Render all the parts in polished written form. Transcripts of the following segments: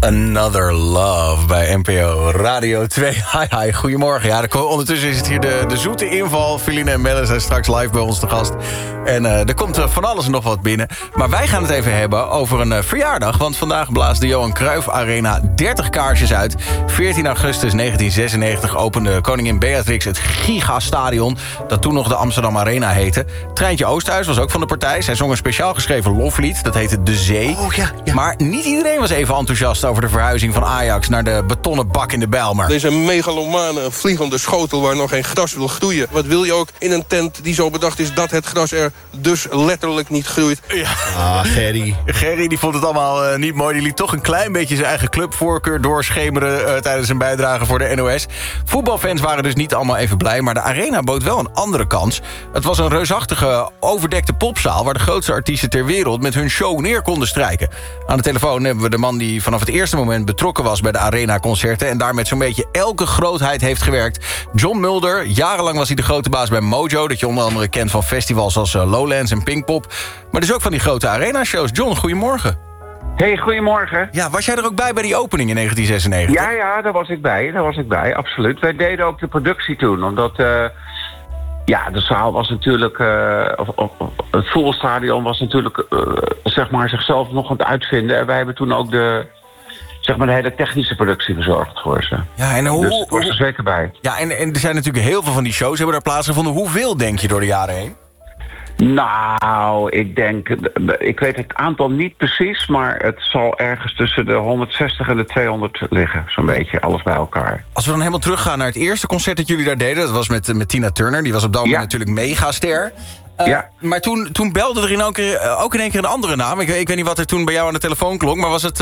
Another Love bij NPO Radio 2. Hi, goedemorgen. Ja, ondertussen is het hier de zoete inval. Feline en Melle zijn straks live bij ons te gast. En er komt van alles en nog wat binnen. Maar wij gaan het even hebben over een verjaardag. Want vandaag blaast de Johan Cruijff Arena 30 kaarsjes uit. 14 augustus 1996 opende koningin Beatrix het Gigastadion, dat toen nog de Amsterdam Arena heette. Treintje Oosthuis was ook van de partij. Zij zong een speciaal geschreven loflied. Dat heette De Zee. Oh, ja. Maar niet iedereen was even enthousiast over de verhuizing van Ajax naar de betonnen bak in de Bijlmer. Deze megalomane vliegende schotel waar nog geen gras wil groeien. Wat wil je ook in een tent die zo bedacht is dat het gras er dus letterlijk niet groeit? Ja. Gerry. Gerry die vond het allemaal niet mooi. Die liet toch een klein beetje zijn eigen clubvoorkeur doorschemeren tijdens zijn bijdrage voor de NOS. Voetbalfans waren dus niet allemaal even blij, maar de Arena bood wel een andere kans. Het was een reusachtige, overdekte popzaal waar de grootste artiesten ter wereld met hun show neer konden strijken. Aan de telefoon hebben we de man die vanaf het eerste moment betrokken was bij de Arena-concerten en daar met zo'n beetje elke grootheid heeft gewerkt. John Mulder, jarenlang was hij de grote baas bij Mojo, dat je onder andere kent van festivals als Lowlands en Pinkpop, maar dus ook van die grote Arena-shows. John, goedemorgen. Hey, goedemorgen. Ja, was jij er ook bij die opening in 1996? Ja, daar was ik bij, absoluut. Wij deden ook de productie toen, omdat de zaal was natuurlijk, het voetbalstadion was natuurlijk, zeg maar, zichzelf nog aan het uitvinden. En wij hebben toen ook de hele technische productie verzorgd voor ze. Ja, en dus ik was er zeker bij. Ja, en er zijn natuurlijk heel veel van die shows hebben daar plaatsgevonden. Hoeveel denk je door de jaren heen? Nou, ik weet het aantal niet precies, maar het zal ergens tussen de 160 en de 200 liggen. Zo'n beetje, alles bij elkaar. Als we dan helemaal teruggaan naar het eerste concert dat jullie daar deden, dat was met Tina Turner. Die was op dat moment natuurlijk megaster. Maar toen belde er ook in één keer een andere naam. Ik weet niet wat er toen bij jou aan de telefoon klonk, maar was het...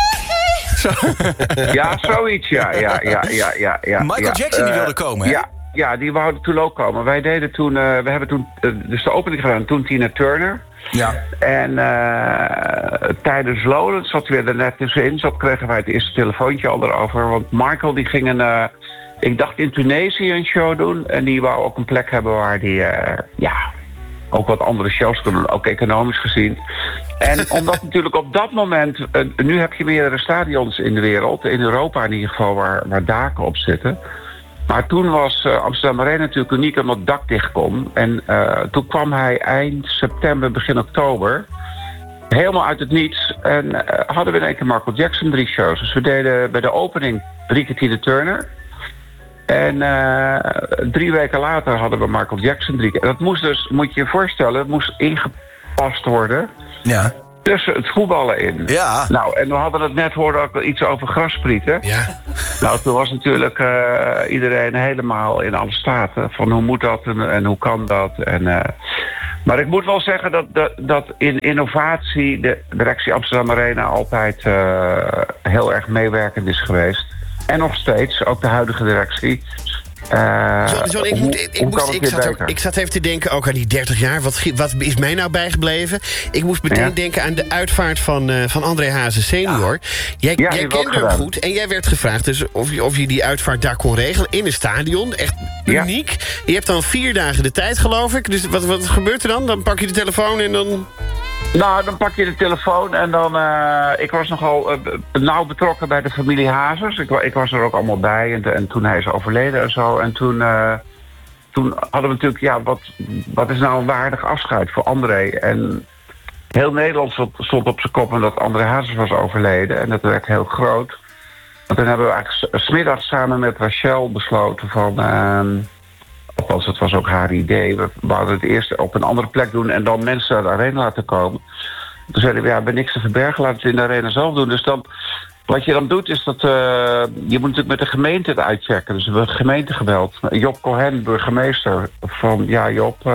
Ja, zoiets, ja. Michael Jackson die wilde komen, hè? Ja, die wouden toen ook komen. Wij deden toen, we hebben toen dus de opening gedaan, toen Tina Turner. Ja. En tijdens Lowlands zat weer er net tussenin. Zo kregen wij het eerste telefoontje al erover. Want Michael die ging ik dacht in Tunesië een show doen. En die wou ook een plek hebben waar die ook wat andere shows kon doen. Ook economisch gezien. En omdat natuurlijk op dat moment, nu heb je meerdere stadions in de wereld. In Europa in ieder geval, waar daken op zitten. Maar toen was Amsterdam Arena natuurlijk uniek omdat het dak dicht kon. En toen kwam hij eind september, begin oktober. Helemaal uit het niets. En hadden we in één keer Michael Jackson 3 shows. Dus we deden bij de opening 3 keer Tina Turner. En 3 weken later hadden we Michael Jackson 3 keer. Dat moest dus, moet je je voorstellen, het moest ingepast worden. Ja. Tussen het voetballen in. Ja. Nou, en we hadden het net hoorden ook iets over grassprieten. Ja. Nou, toen was natuurlijk iedereen helemaal in alle staten. Van hoe moet dat en hoe kan dat? Maar ik moet wel zeggen dat in innovatie de directie Amsterdam Arena altijd heel erg meewerkend is geweest. En nog steeds, ook de huidige directie. John, ik zat even te denken ook aan die 30 jaar. Wat is mij nou bijgebleven? Ik moest meteen denken aan de uitvaart van André Hazes senior. Jij kende hem goed en jij werd gevraagd dus of je die uitvaart daar kon regelen in een stadion. Echt uniek. Je hebt dan 4 dagen de tijd, geloof ik. Dus wat gebeurt er dan? Dan pak je de telefoon en dan... Nou, dan pak je de telefoon en dan... ik was nogal nauw betrokken bij de familie Hazes. Ik was er ook allemaal bij en toen hij is overleden en zo. En toen hadden we natuurlijk... wat is nou een waardig afscheid voor André? En heel Nederland stond op zijn kop omdat André Hazes was overleden. En dat werd heel groot. En toen hebben we eigenlijk 's middags samen met Rachel besloten van... althans, het was ook haar idee. We wouden het eerst op een andere plek doen en dan mensen naar de arena laten komen. Toen zeiden we, bij niks te verbergen, laten we het in de arena zelf doen. Dus dan, wat je dan doet, is dat je moet natuurlijk met de gemeente het uitchecken. Dus we hebben de gemeente gebeld. Job Cohen, burgemeester, van Job,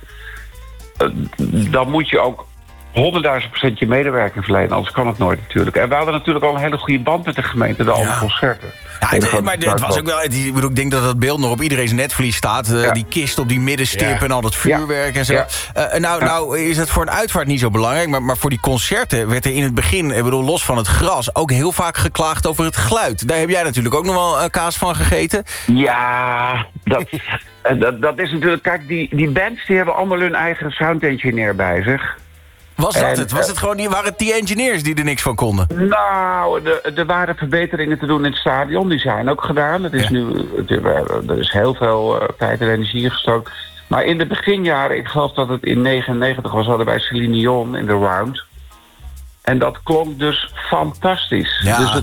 dan moet je ook 100.000% je medewerking verlenen. Anders kan het nooit natuurlijk. En we hadden natuurlijk al een hele goede band met de gemeente, de alle concerten. Ja, maar het was ook wel... Ik denk dat dat beeld nog op iedereen's netvlies staat. Die kist op die middenstip en al dat vuurwerk en zo. Ja. Nou is het voor een uitvaart niet zo belangrijk. Maar voor die concerten werd er in het begin... los van het gras, ook heel vaak geklaagd over het geluid. Daar heb jij natuurlijk ook nog wel kaas van gegeten. Ja, dat is natuurlijk... Kijk, die bands die hebben allemaal hun eigen sound engineer bij zich. Was dat het? Was het gewoon, waren het die engineers die er niks van konden? Nou, er waren verbeteringen te doen in het stadion. Die zijn ook gedaan. Er is heel veel tijd en energie gestoken. Maar in de beginjaren, ik geloof dat het in 1999 was, hadden wij Celine Dion in de Round. En dat klonk dus fantastisch. Ja. Dus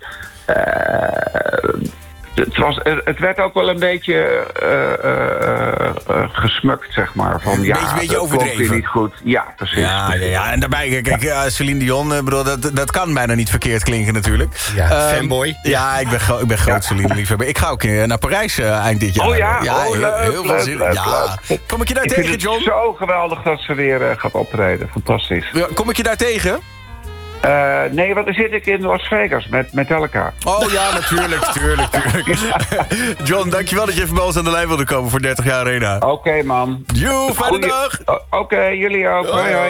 het werd ook wel een beetje gesmukt, zeg maar. Van, een beetje overdreven. Niet goed. Ja, precies. Ja. En daarbij, kijk, Celine Dion, bedoel, dat kan bijna niet verkeerd klinken natuurlijk. Ja, fanboy. Ja, ik ben groot Celine-liefhebber. Ik ga ook naar Parijs eind dit jaar. Oh ja? Heel veel zin. Ja. Kom ik je daar tegen, John? Het is zo geweldig dat ze weer gaat optreden. Fantastisch. Ja, kom ik je daar tegen? Nee, want dan zit ik in Las Vegas met Metallica. Oh ja, natuurlijk. John, dankjewel dat je even bij ons aan de lijn wilde komen voor 30 jaar Arena. Oké, man. Joe, fijne dag. Oké, jullie ook. Hoi.